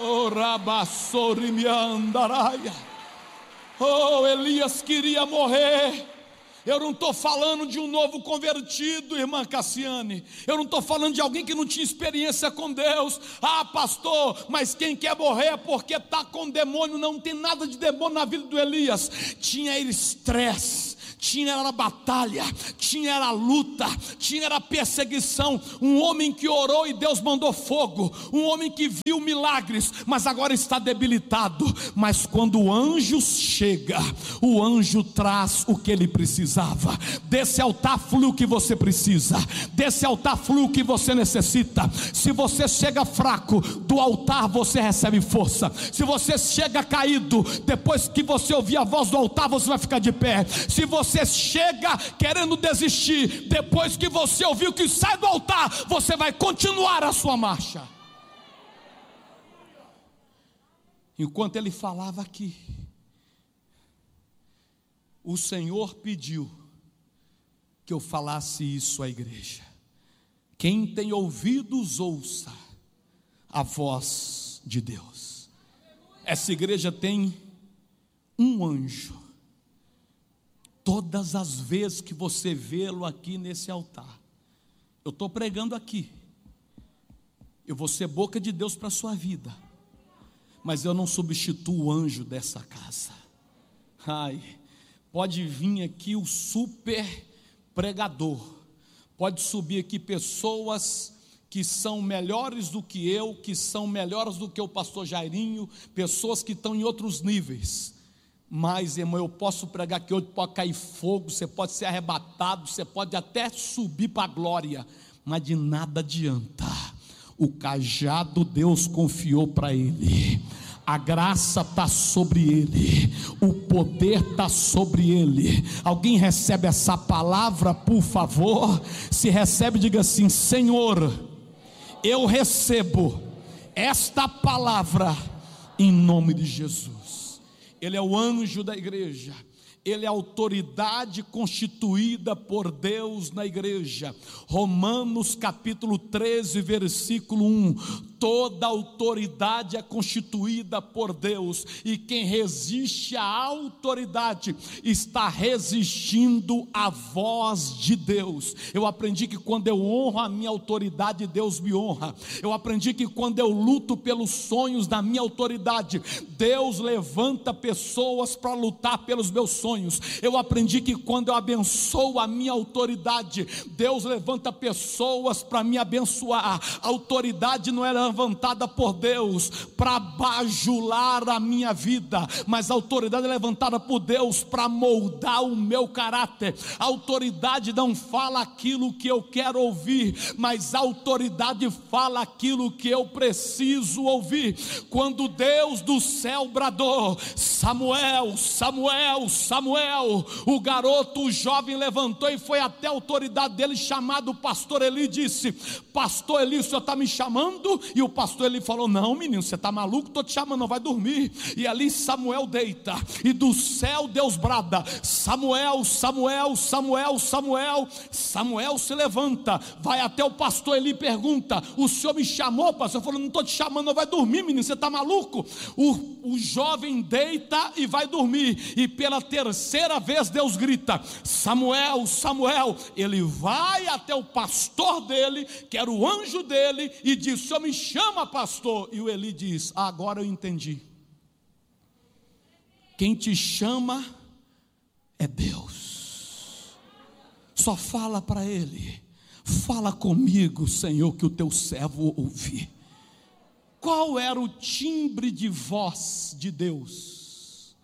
Oh, Rabassorimiandaraia. Oh, Elias queria morrer. Eu não estou falando de um novo convertido, irmã Cassiane. Eu não estou falando de alguém que não tinha experiência com Deus. Ah, pastor, mas quem quer morrer é porque está com demônio. Não tem nada de demônio na vida do Elias. Tinha estresse, tinha era batalha, tinha era luta, tinha era perseguição. Um homem que orou e Deus mandou fogo, um homem que viu milagres, mas agora está debilitado. Mas quando o anjo chega, o anjo traz o que ele precisava. Desse altar flui o que você precisa, desse altar flui o que você necessita. Se você chega fraco, do altar você recebe força. Se você chega caído, depois que você ouvir a voz do altar, você vai ficar de pé. Se você chega querendo desistir, depois que você ouviu que sai do altar, você vai continuar a sua marcha. Enquanto ele falava aqui, o Senhor pediu que eu falasse isso à igreja. Quem tem ouvidos, ouça a voz de Deus. Essa igreja tem um anjo. Todas as vezes que você vê-lo aqui nesse altar, eu estou pregando aqui, eu vou ser boca de Deus para a sua vida, mas eu não substituo o anjo dessa casa. Ai, pode vir aqui o super pregador, pode subir aqui pessoas que são melhores do que eu, que são melhores do que o pastor Jairinho, pessoas que estão em outros níveis. Mas, irmão, eu posso pregar que hoje pode cair fogo, você pode ser arrebatado, você pode até subir para a glória, mas de nada adianta. O cajado Deus confiou para ele, a graça está sobre ele, o poder está sobre ele. Alguém recebe essa palavra, por favor? Se recebe, diga assim: Senhor, eu recebo esta palavra em nome de Jesus. Ele é o anjo da igreja, ele é a autoridade constituída por Deus na igreja. Romanos capítulo 13, versículo 1. Toda autoridade é constituída por Deus, e quem resiste à autoridade está resistindo à voz de Deus. Eu aprendi que quando eu honro a minha autoridade, Deus me honra. Eu aprendi que quando eu luto pelos sonhos da minha autoridade, Deus levanta pessoas para lutar pelos meus sonhos. Eu aprendi que quando eu abençoo a minha autoridade, Deus levanta pessoas para me abençoar. A autoridade não era levantada por Deus para bajular a minha vida, mas a autoridade é levantada por Deus para moldar o meu caráter. A autoridade não fala aquilo que eu quero ouvir, mas a autoridade fala aquilo que eu preciso ouvir. Quando Deus do céu bradou: Samuel, Samuel, Samuel, o garoto, o jovem levantou e foi até a autoridade dele, chamado o pastor Eli, e disse: Pastor Eli, o senhor está me chamando? E o pastor Eli falou: Não, menino, você está maluco? Estou te chamando, não vai dormir. E ali Samuel deita, e do céu Deus brada: Samuel, Samuel, Samuel, Samuel. Samuel se levanta, vai até o pastor Eli e pergunta: O senhor me chamou, pastor? Ele falou: Não estou te chamando, não vai dormir, menino, você está maluco? O jovem deita e vai dormir, e pela terceira vez Deus grita: Samuel, Samuel. Ele vai até o pastor dele, que era o anjo dele, e diz: O senhor me chama, pastor? E o Eli diz: Agora eu entendi. Quem te chama é Deus. Só fala para ele: Fala comigo, Senhor, que o teu servo ouvi. Qual era o timbre de voz de Deus?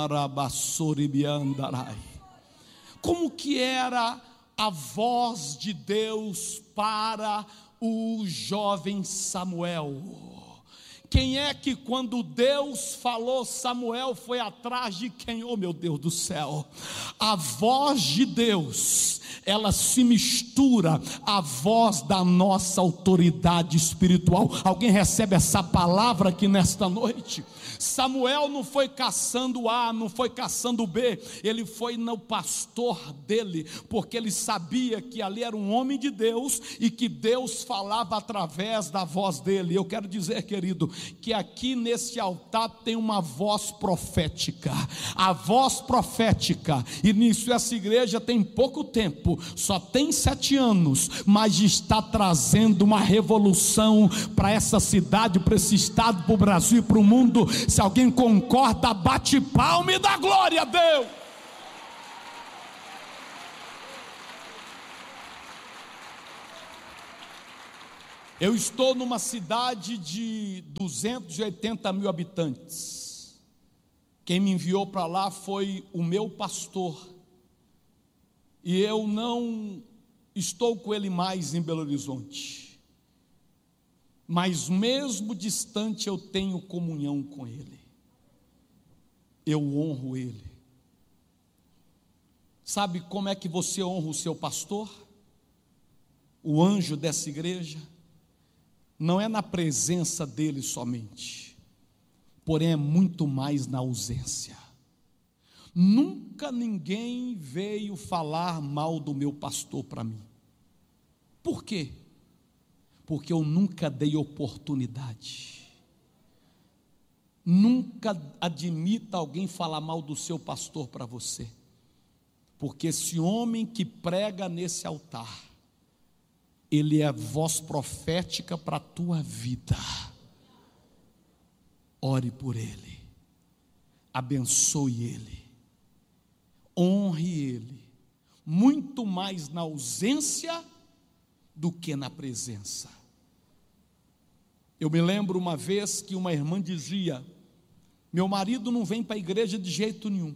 Como que era a voz de Deus para o jovem Samuel? Quem é que quando Deus falou, Samuel foi atrás de quem? Oh, meu Deus do céu! A voz de Deus, ela se mistura à voz da nossa autoridade espiritual. Alguém recebe essa palavra aqui nesta noite? Samuel não foi caçando A, não foi caçando B, ele foi no pastor dele, porque ele sabia que ali era um homem de Deus, e que Deus falava através da voz dele. Eu quero dizer, querido, que aqui nesse altar tem uma voz profética. A voz profética, e nisso essa igreja tem pouco tempo, só tem 7 anos, mas está trazendo uma revolução para essa cidade, para esse estado, para o Brasil e para o mundo. Se alguém concorda, bate palma e dá glória a Deus. Eu estou numa cidade de 280 mil habitantes. Quem me enviou para lá foi o meu pastor. E eu não estou com ele mais em Belo Horizonte. Mas mesmo distante eu tenho comunhão com ele. Eu honro ele. Sabe como é que você honra o seu pastor? O anjo dessa igreja? Não é na presença dele somente, porém é muito mais na ausência. Nunca ninguém veio falar mal do meu pastor para mim. Por quê? Porque eu nunca dei oportunidade. Nunca admita alguém falar mal do seu pastor para você, porque esse homem que prega nesse altar, ele é voz profética para a tua vida. Ore por ele, abençoe ele, honre ele, muito mais na ausência do que na presença. Eu me lembro uma vez que uma irmã dizia: meu marido não vem para a igreja de jeito nenhum.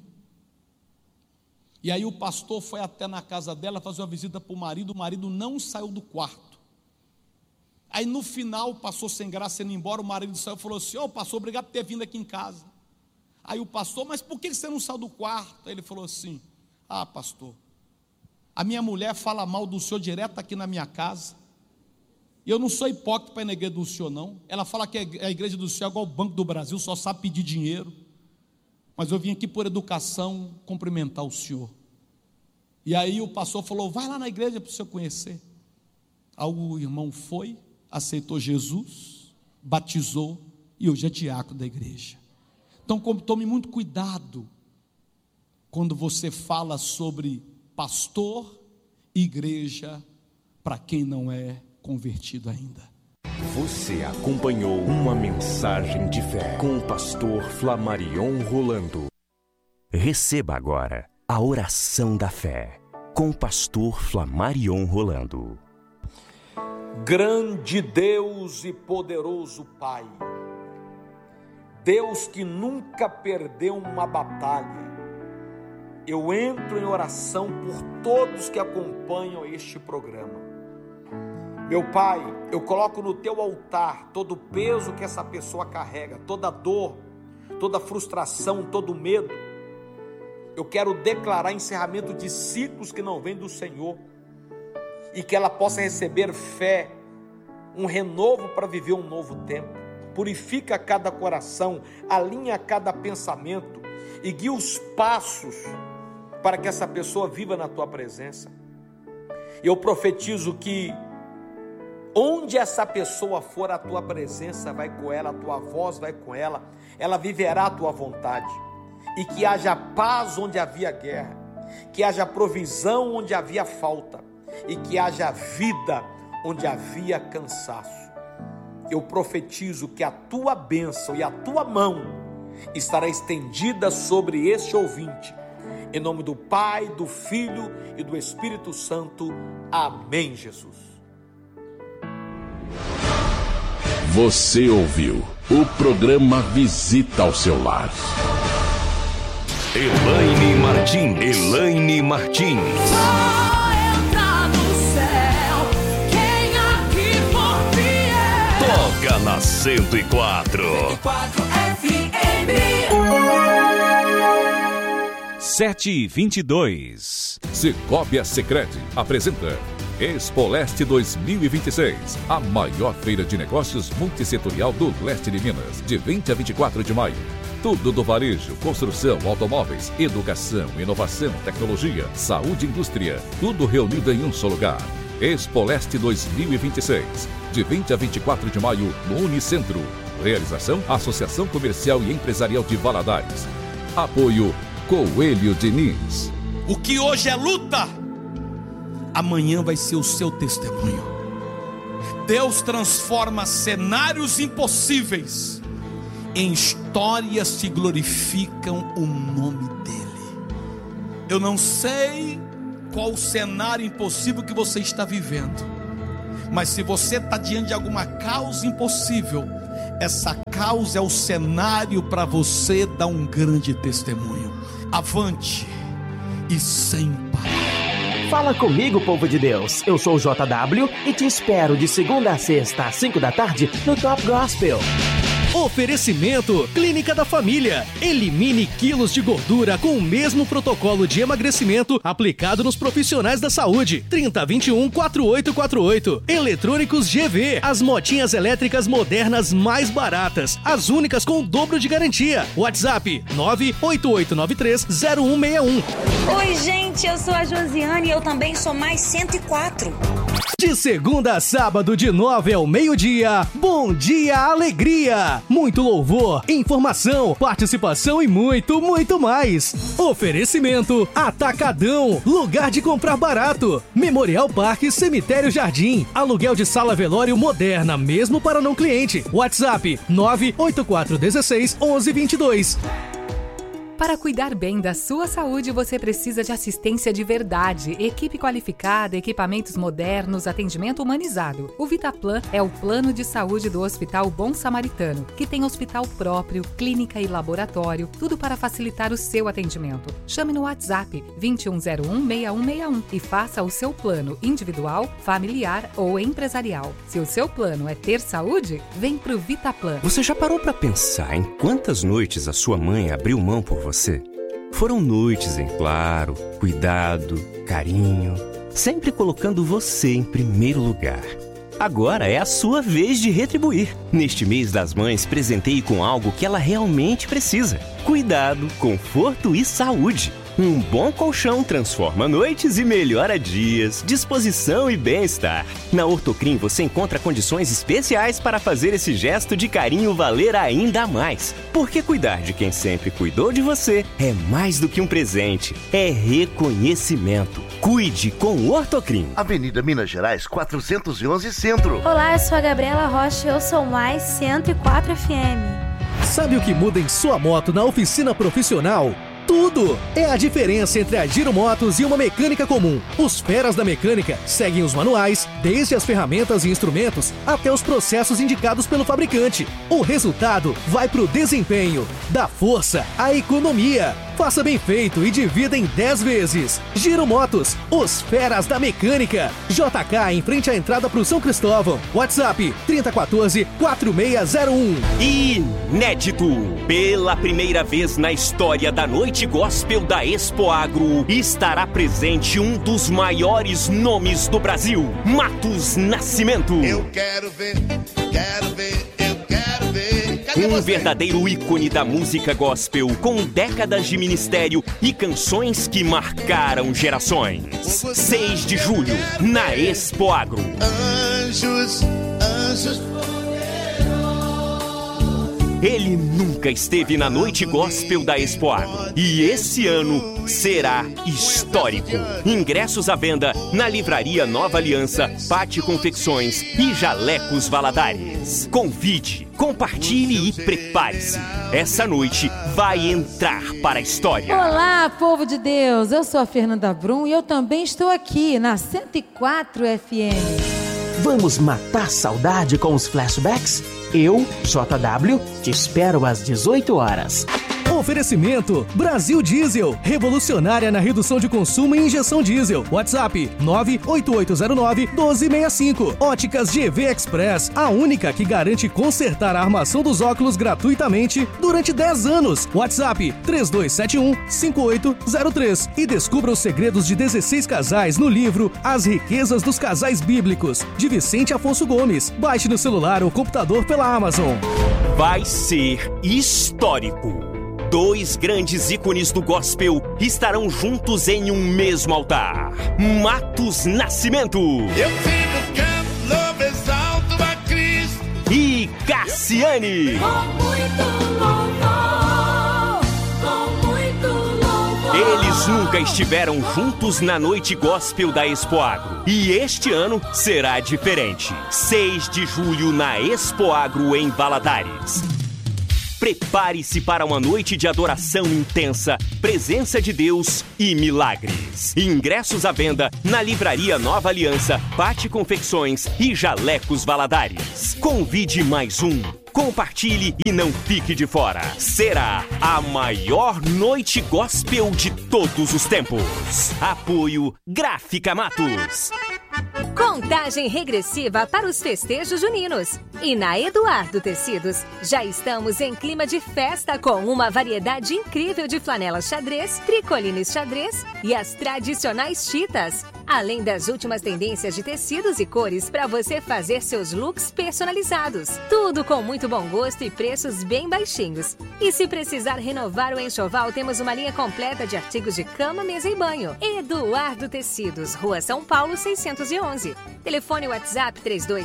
E aí o pastor foi até na casa dela fazer uma visita para o marido não saiu do quarto. Aí no final, passou sem graça indo embora, o marido saiu e falou assim: ô pastor, obrigado por ter vindo aqui em casa. Aí o pastor: mas por que você não saiu do quarto? Aí ele falou assim: ah pastor, a minha mulher fala mal do senhor direto aqui na minha casa. E eu não sou hipócrita para ir na igreja do senhor não. Ela fala que a igreja do senhor é igual o Banco do Brasil, só sabe pedir dinheiro. Mas eu vim aqui por educação cumprimentar o senhor. E aí o pastor falou: vai lá na igreja para o senhor conhecer. Aí o irmão foi, aceitou Jesus, batizou e hoje é diácono da igreja. Então tome muito cuidado quando você fala sobre pastor e igreja para quem não é convertido ainda. Você acompanhou uma mensagem de fé com o pastor Flamarion Rolando. Receba agora a oração da fé com o pastor Flamarion Rolando. Grande Deus e poderoso Pai, Deus que nunca perdeu uma batalha, eu entro em oração por todos que acompanham este programa. Meu Pai, eu coloco no teu altar todo o peso que essa pessoa carrega, toda dor, toda frustração, todo medo. Eu quero declarar encerramento de ciclos que não vêm do Senhor e que ela possa receber fé, um renovo para viver um novo tempo. Purifica cada coração, alinha cada pensamento e guia os passos para que essa pessoa viva na tua presença. Eu profetizo que onde essa pessoa for, a tua presença vai com ela, a tua voz vai com ela, ela viverá a tua vontade. E que haja paz onde havia guerra, que haja provisão onde havia falta, e que haja vida onde havia cansaço. Eu profetizo que a tua bênção e a tua mão estará estendida sobre este ouvinte. Em nome do Pai, do Filho e do Espírito Santo. Amém, Jesus. Você ouviu o programa Visita ao Seu Lar. Elaine Martins. Só entra no céu quem aqui for fiel. Toca na 104. 104 FM. 7h22. Cicobi Sicredi apresenta Expo Leste 2026, a maior feira de negócios multissetorial do leste de Minas, de 20 a 24 de maio. Tudo do varejo, construção, automóveis, educação, inovação, tecnologia, saúde e indústria, tudo reunido em um só lugar. Expo Leste 2026, de 20 a 24 de maio no Unicentro. Realização: Associação Comercial e Empresarial de Valadares. Apoio: Coelho Diniz. O que hoje é luta, amanhã vai ser o seu testemunho. Deus transforma cenários impossíveis em histórias que glorificam o nome dEle. Eu não sei qual o cenário impossível que você está vivendo, mas se você está diante de alguma causa impossível, essa causa é o cenário para você dar um grande testemunho. Avante e sem parar. Fala comigo, povo de Deus. Eu sou o JW e te espero de segunda a sexta às 5 da tarde no Top Gospel. Oferecimento Clínica da Família. Elimine quilos de gordura com o mesmo protocolo de emagrecimento aplicado nos profissionais da saúde. 3021-4848. Eletrônicos GV. As motinhas elétricas modernas mais baratas. As únicas com o dobro de garantia. WhatsApp 988930161. Oi, gente, eu sou a Josiane e eu também sou mais 104. De segunda a sábado, de 9 ao meio-dia, Bom Dia Alegria. Muito louvor, informação, participação e muito, muito mais. Oferecimento Atacadão, lugar de comprar barato. Memorial Parque Cemitério Jardim. Aluguel de sala velório moderna, mesmo para não cliente. WhatsApp 984161122. Para cuidar bem da sua saúde, você precisa de assistência de verdade, equipe qualificada, equipamentos modernos, atendimento humanizado. O Vitaplan é o plano de saúde do Hospital Bom Samaritano, que tem hospital próprio, clínica e laboratório, tudo para facilitar o seu atendimento. Chame no WhatsApp 2101-6161 e faça o seu plano individual, familiar ou empresarial. Se o seu plano é ter saúde, vem pro Vitaplan. Você já parou para pensar em quantas noites a sua mãe abriu mão por você? Foram noites em claro, cuidado, carinho, sempre colocando você em primeiro lugar. Agora é a sua vez de retribuir. Neste mês das mães, presenteie com algo que ela realmente precisa: cuidado, conforto e saúde. Um bom colchão transforma noites e melhora dias, disposição e bem-estar. Na Ortocrim você encontra condições especiais para fazer esse gesto de carinho valer ainda mais. Porque cuidar de quem sempre cuidou de você é mais do que um presente, é reconhecimento. Cuide com o Ortocrim. Avenida Minas Gerais, 411 Centro. Olá, eu sou a Gabriela Rocha e eu sou mais 104 FM. Sabe o que muda em sua moto na oficina profissional? Tudo! É a diferença entre a Giro Motos e uma mecânica comum. Os feras da mecânica seguem os manuais, desde as ferramentas e instrumentos até os processos indicados pelo fabricante. O resultado vai pro desempenho, dá força à economia. Faça bem feito e divida em 10 vezes. Giro Motos, os feras da mecânica. JK em frente à entrada pro São Cristóvão. WhatsApp 3014-4601. Inédito! Pela primeira vez na história da Noite Gospel da Expo Agro, estará presente um dos maiores nomes do Brasil, Matos Nascimento. Eu quero ver, quero ver. Um verdadeiro ícone da música gospel, com décadas de ministério e canções que marcaram gerações. 6 de julho, na Expo Agro. Anjos, anjos. Ele nunca esteve na Noite Gospel da Expo Agro. E esse ano será histórico. Ingressos à venda na Livraria Nova Aliança, Pátio Confecções e Jalecos Valadares. Convide, compartilhe e prepare-se. Essa noite vai entrar para a história. Olá, povo de Deus. Eu sou a Fernanda Brum e eu também estou aqui na 104 FM. Vamos matar saudade com os flashbacks? Eu, JW, te espero às 18 horas. Oferecimento Brasil Diesel, revolucionária na redução de consumo e injeção diesel. WhatsApp 98809-1265. Óticas GV Express, a única que garante consertar a armação dos óculos gratuitamente durante 10 anos. WhatsApp 3271-5803. E descubra os segredos de 16 casais no livro As Riquezas dos Casais Bíblicos, de Vicente Afonso Gomes. Baixe no celular ou computador pela Amazon. Vai ser histórico. 2 grandes ícones do gospel estarão juntos em um mesmo altar. Matos Nascimento. Eu fico canto, louvo, exalto a Cristo. E Cassiano. Cassiane. Com muito louvor, com muito louvor. Eles nunca estiveram juntos na noite gospel da Expoagro. E este ano será diferente. 6 de julho na Expoagro em Valadares. Prepare-se para uma noite de adoração intensa, presença de Deus e milagres. Ingressos à venda na Livraria Nova Aliança, Pate Confecções e Jalecos Valadares. Convide mais um. Compartilhe e não fique de fora. Será a maior noite gospel de todos os tempos. Apoio Gráfica Matos. Contagem regressiva para os festejos juninos. E na Eduardo Tecidos, já estamos em clima de festa com uma variedade incrível de flanelas xadrez, tricolines xadrez e as tradicionais chitas. Além das últimas tendências de tecidos e cores para você fazer seus looks personalizados. Tudo com muito bom gosto e preços bem baixinhos. E se precisar renovar o enxoval, temos uma linha completa de artigos de cama, mesa e banho. Eduardo Tecidos, Rua São Paulo 611. Telefone WhatsApp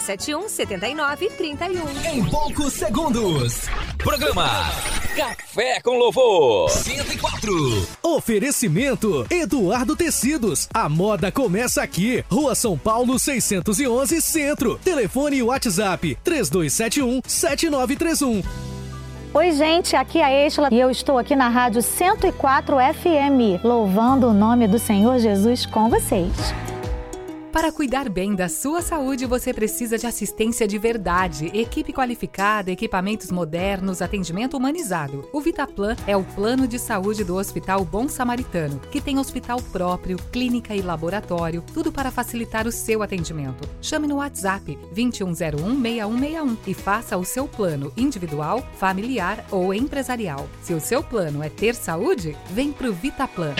3271-7931. Em poucos segundos. Programa Café com Louvor 104. Oferecimento Eduardo Tecidos. A moda começa aqui. Rua São Paulo 611 Centro. Telefone WhatsApp 3271-7931. Oi, gente, aqui é a Estela e eu estou aqui na Rádio 104 FM, louvando o nome do Senhor Jesus com vocês. Para cuidar bem da sua saúde, você precisa de assistência de verdade, equipe qualificada, equipamentos modernos, atendimento humanizado. O Vitaplan é o plano de saúde do Hospital Bom Samaritano, que tem hospital próprio, clínica e laboratório, tudo para facilitar o seu atendimento. Chame no WhatsApp 2101-6161 e faça o seu plano individual, familiar ou empresarial. Se o seu plano é ter saúde, vem pro Vitaplan.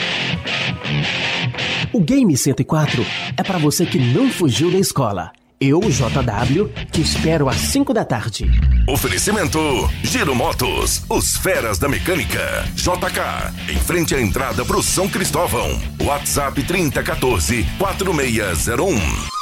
O Game 104 é para você que não fugiu da escola. Eu, JW, te espero às 5 da tarde. Oferecimento Giro Motos, os feras da mecânica. JK, em frente à entrada pro São Cristóvão. WhatsApp 3014-4601.